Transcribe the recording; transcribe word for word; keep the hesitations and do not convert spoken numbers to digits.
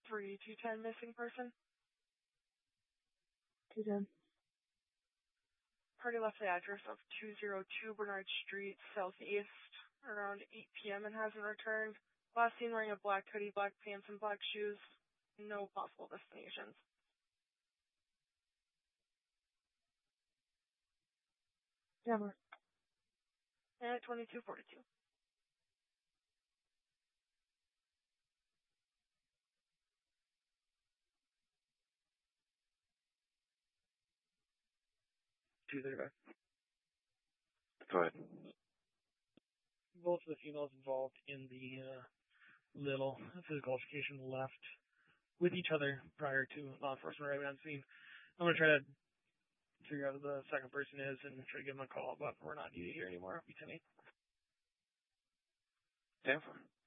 three two ten missing person. two ten. Party left the address of two oh two Bernard Street, Southeast, around eight p.m. and hasn't returned. Last seen wearing a black hoodie, black pants, and black shoes. No possible destinations. Never. At twenty-two forty-two. two thirty-five. Go ahead. Both of the females involved in the uh, little physical altercation left with each other prior to law enforcement arriving on scene. I'm going to try to figure out who the second person is and try to give them a call, but we're not needed here anymore. Be ten eight. ten four.